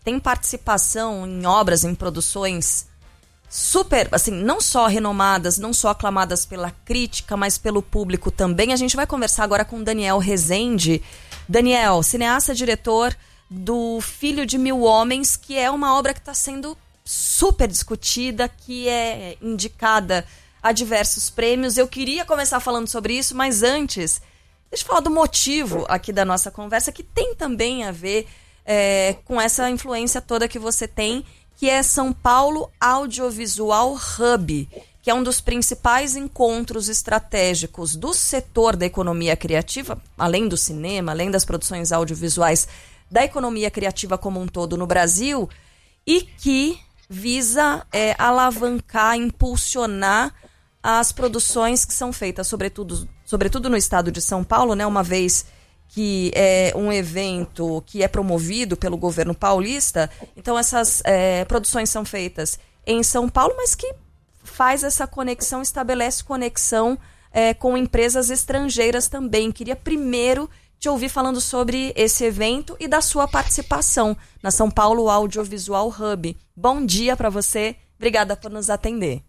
tem participação em obras, em produções super, assim, não só renomadas, não só aclamadas pela crítica, mas pelo público também. A gente vai conversar agora com Daniel Rezende. Daniel, cineasta, diretor do Filho de Mil Homens, que é uma obra que está sendo super discutida, que é indicada a diversos prêmios. Eu queria começar falando sobre isso, mas antes, deixa eu falar do motivo aqui da nossa conversa, que tem também a ver com essa influência toda que você tem, que é São Paulo Audiovisual Hub, que é um dos principais encontros estratégicos do setor da economia criativa, além do cinema, além das produções audiovisuais, da economia criativa como um todo no Brasil, e que visa alavancar, impulsionar as produções que são feitas, sobretudo no estado de São Paulo, né, uma vez que é um evento que é promovido pelo governo paulista. Então essas produções são feitas em São Paulo, mas que faz essa conexão, estabelece conexão com empresas estrangeiras também. Queria primeiro te ouvir falando sobre esse evento e da sua participação na São Paulo Audiovisual Hub. Bom dia para você, obrigada por nos atender.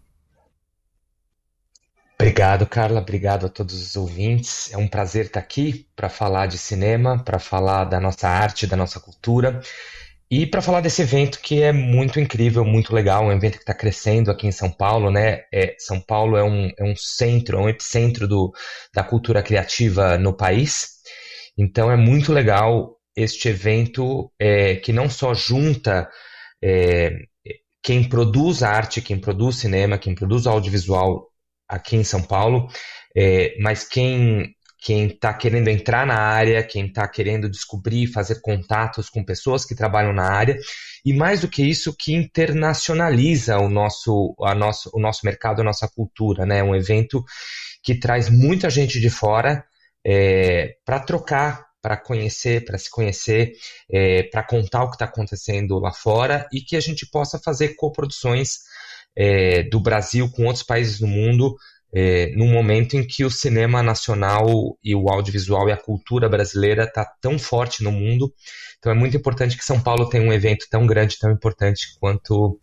Obrigado, Carla. Obrigado a todos os ouvintes. É um prazer estar aqui para falar de cinema, para falar da nossa arte, da nossa cultura e para falar desse evento que é muito incrível, muito legal, um evento que está crescendo aqui em São Paulo, né? São Paulo é um centro, é um epicentro da cultura criativa no país. Então é muito legal este evento que não só junta quem produz arte, quem produz cinema, quem produz audiovisual aqui em São Paulo, mas quem está querendo entrar na área, quem está querendo descobrir, fazer contatos com pessoas que trabalham na área, e mais do que isso, que internacionaliza o nosso mercado, a nossa cultura, né? Um evento que traz muita gente de fora para trocar, para conhecer, para se conhecer, para contar o que está acontecendo lá fora e que a gente possa fazer coproduções do Brasil com outros países do mundo, num momento em que o cinema nacional e o audiovisual e a cultura brasileira está tão forte no mundo. Então é muito importante que São Paulo tenha um evento tão grande, tão importante quanto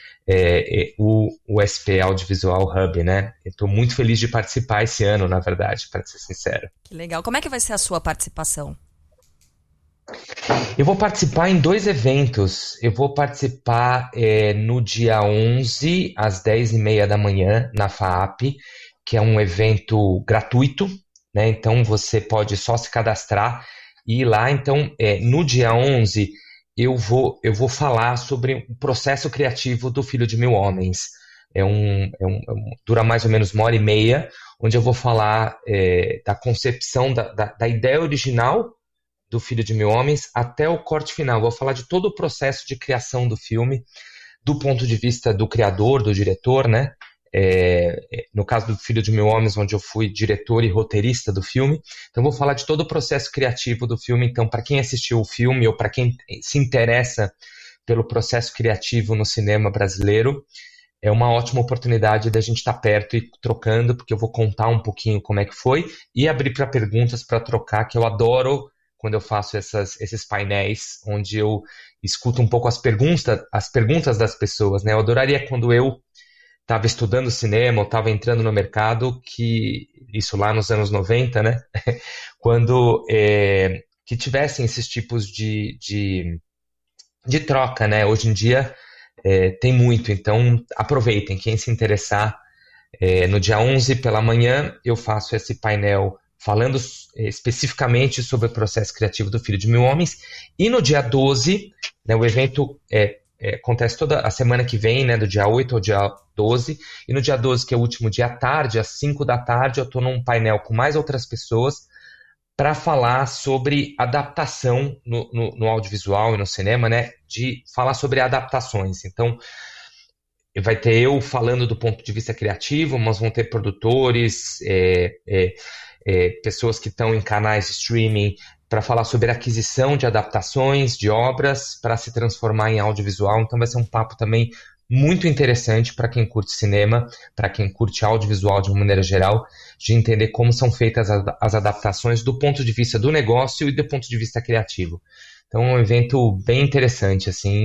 o SP Audiovisual Hub, né? Eu estou muito feliz de participar esse ano, na verdade, para ser sincero. Que legal. Como é que vai ser a sua participação? Eu vou participar em 2 eventos. Eu vou participar no dia 11, às 10h30 da manhã, na FAAP, que é um evento gratuito, né? Então você pode só se cadastrar e ir lá. Então, no dia 11, eu vou falar sobre o processo criativo do Filho de Mil Homens. Dura mais ou menos 1h30, onde eu vou falar da concepção, da ideia original do Filho de Mil Homens até o corte final. Vou falar de todo o processo de criação do filme, do ponto de vista do criador, do diretor, né? No caso do Filho de Mil Homens, onde eu fui diretor e roteirista do filme. Então vou falar de todo o processo criativo do filme. Então, para quem assistiu o filme ou para quem se interessa pelo processo criativo no cinema brasileiro, é uma ótima oportunidade da gente estar perto e trocando, porque eu vou contar um pouquinho como é que foi e abrir para perguntas para trocar, que eu adoro quando eu faço esses painéis, onde eu escuto um pouco as perguntas das pessoas, né? Eu adoraria quando eu estava estudando cinema, ou estava entrando no mercado, que isso lá nos anos 90, né? Quando que tivessem esses tipos de troca, né? Hoje em dia tem muito, então aproveitem, quem se interessar. No dia 11 pela manhã eu faço esse painel falando especificamente sobre o processo criativo do Filho de Mil Homens, e no dia 12, né, o evento acontece toda a semana que vem, né, do dia 8 ao dia 12, e no dia 12, que é o último dia à tarde, às 5 da tarde, eu estou num painel com mais outras pessoas para falar sobre adaptação no audiovisual e no cinema, né, de falar sobre adaptações. Então, vai ter eu falando do ponto de vista criativo, mas vão ter produtores, pessoas que estão em canais de streaming para falar sobre a aquisição de adaptações de obras para se transformar em audiovisual. Então vai ser um papo também muito interessante para quem curte cinema, para quem curte audiovisual de uma maneira geral, de entender como são feitas as adaptações do ponto de vista do negócio e do ponto de vista criativo. Então é um evento bem interessante, assim,